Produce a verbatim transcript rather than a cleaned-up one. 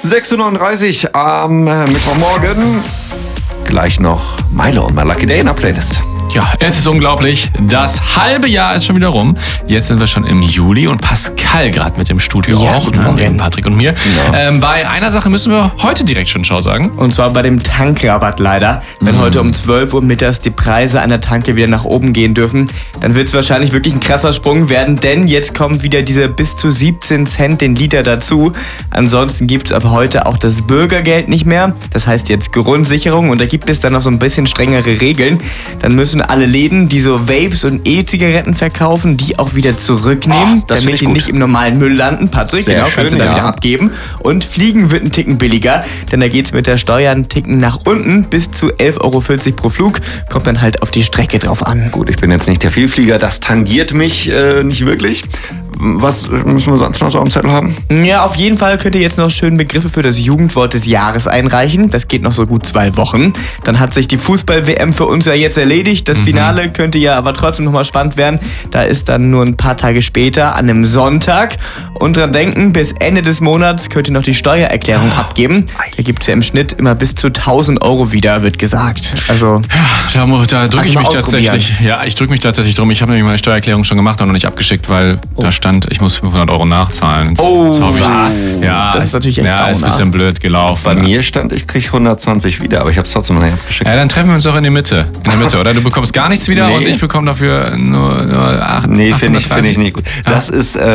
sechs Uhr neununddreißig am Mittwochmorgen. Gleich noch Milo und My Lucky Day in der Playlist. Ja, es ist unglaublich. Das halbe Jahr ist schon wieder rum. Jetzt sind wir schon im Juli und Pascal gerade mit dem Studio Ja, auch, guten ne, Morgen. neben Patrick und mir. Ja. Ähm, bei einer Sache müssen wir heute direkt schon Ciao sagen. Und zwar bei dem Tankrabatt leider. Wenn Mhm. heute um zwölf Uhr mittags die Preise an der Tanke wieder nach oben gehen dürfen, dann wird es wahrscheinlich wirklich ein krasser Sprung werden, denn jetzt kommt wieder diese bis zu siebzehn Cent den Liter dazu. Ansonsten gibt es ab heute auch das Bürgergeld nicht mehr. Das heißt jetzt Grundsicherung und da gibt es dann noch so ein bisschen strengere Regeln. Dann müssen alle Läden, die so Vapes und E-Zigaretten verkaufen, die auch wieder zurücknehmen, Oh, das find damit ich die gut. nicht im normalen Müll landen. Patrick, Sehr genau, schön, kannst du dann ja. wieder abgeben. Und Fliegen wird ein Ticken billiger, denn da geht es mit der Steuer einen Ticken nach unten. Bis zu elf Euro vierzig pro Flug. Kommt dann halt auf die Strecke drauf an. Gut, ich bin jetzt nicht der Vielflieger, das tangiert mich äh, nicht wirklich. Was müssen wir sonst noch so am Zettel haben? Ja, auf jeden Fall könnt ihr jetzt noch schön Begriffe für das Jugendwort des Jahres einreichen. Das geht noch so gut zwei Wochen. Dann hat sich die Fußball-W M für uns ja jetzt erledigt. Das Finale könnte ja aber trotzdem nochmal spannend werden. Da ist dann nur ein paar Tage später, an einem Sonntag. Und dran denken, bis Ende des Monats könnt ihr noch die Steuererklärung abgeben. Da gibt es ja im Schnitt immer bis zu tausend Euro wieder, wird gesagt. Also Da, mu- da drücke Also ich mal mich ausprobieren. tatsächlich. Ja, ich drücke mich tatsächlich drum. Ich habe nämlich meine Steuererklärung schon gemacht und noch nicht abgeschickt, weil da stand, ich muss fünfhundert Euro nachzahlen. Oh, Das hab ich- was? Ja, Das ist natürlich echt ja, ist ein Downer. bisschen blöd gelaufen. Bei mir stand, ich krieg hundertzwanzig wieder, aber ich habe es trotzdem noch nicht abgeschickt. Ja, dann treffen wir uns doch in der Mitte. In der Mitte, oder? Du bekommst gar nichts wieder Nee. und ich bekomme dafür nur, nur acht, Nee, finde ich, achthundertdreißig. find ich nicht gut. Das ist äh,